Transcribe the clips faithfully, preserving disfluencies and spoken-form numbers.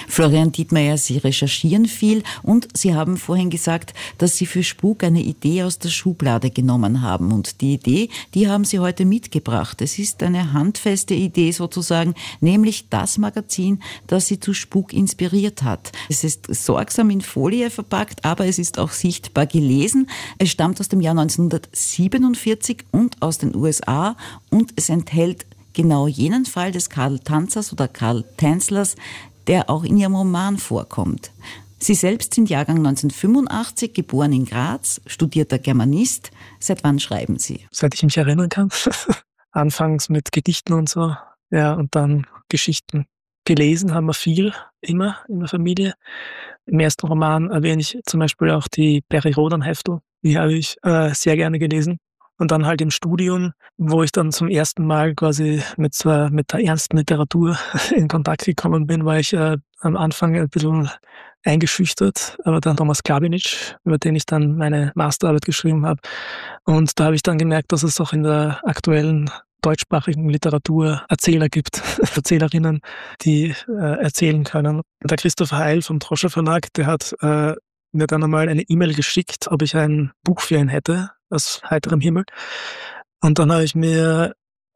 Florian Dietmeier, Sie recherchieren viel und Sie haben vorhin gesagt, dass Sie für Spuk eine Idee aus der Schublade genommen haben. Und die Idee, die haben Sie heute mitgebracht. Es ist eine handfeste Idee sozusagen, nämlich das Magazin, das Sie zu Spuk inspiriert hat. Es ist sorgsam in Folie verpackt, aber es ist auch sichtbar gelesen. Es stammt aus dem Jahr neunzehnhundertsiebenundvierzig und aus den U S A und es enthält genau jenen Fall des Karl Tanzers oder Karl Tänzlers, der auch in Ihrem Roman vorkommt. Sie selbst sind Jahrgang neunzehnhundertfünfundachtzig, geboren in Graz, studierter Germanist. Seit wann schreiben Sie? Seit ich mich erinnern kann. Anfangs mit Gedichten und so, ja, und dann Geschichten. Gelesen haben wir viel, immer in der Familie. Im ersten Roman erwähne ich zum Beispiel auch die Peri-Rodan-Heftel. Die habe ich äh, sehr gerne gelesen. Und dann halt im Studium, wo ich dann zum ersten Mal quasi mit, äh, mit der ernsten Literatur in Kontakt gekommen bin, war ich äh, am Anfang ein bisschen eingeschüchtert. Aber dann Thomas Klabinic, über den ich dann meine Masterarbeit geschrieben habe. Und da habe ich dann gemerkt, dass es auch in der aktuellen deutschsprachigen Literatur Erzähler gibt, Erzählerinnen, die äh, erzählen können. Der Christoph Heil vom Troscher Verlag, der hat äh, mir dann einmal eine E-Mail geschickt, ob ich ein Buch für ihn hätte, aus heiterem Himmel. Und dann habe ich mir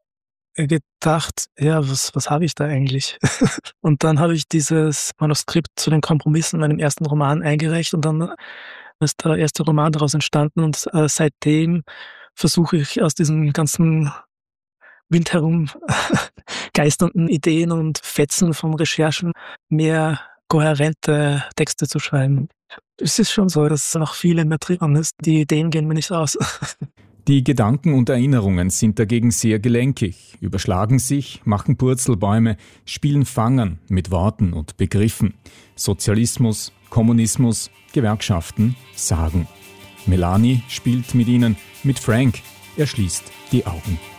gedacht, ja, was, was habe ich da eigentlich? Und dann habe ich dieses Manuskript zu den Kompromissen meinem ersten Roman eingereicht und dann ist der erste Roman daraus entstanden und äh, seitdem versuche ich aus diesem ganzen wild herum geisternden Ideen und Fetzen von Recherchen mehr kohärente Texte zu schreiben. Es ist schon so, dass noch viel in mir drin ist. Die Ideen gehen mir nicht aus. Die Gedanken und Erinnerungen sind dagegen sehr gelenkig, überschlagen sich, machen Purzelbäume, spielen Fangern mit Worten und Begriffen. Sozialismus, Kommunismus, Gewerkschaften, Sagen. Melanie spielt mit ihnen, mit Frank. Er schließt die Augen.